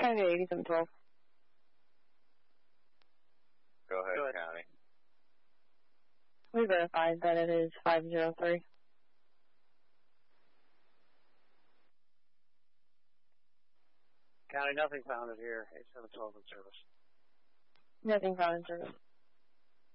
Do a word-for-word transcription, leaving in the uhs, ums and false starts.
County eighty-seven twelve. Go ahead, Go ahead. County. We verified that it is five zero three. County, nothing found it here. eighty-seven twelve in service. Nothing found in service.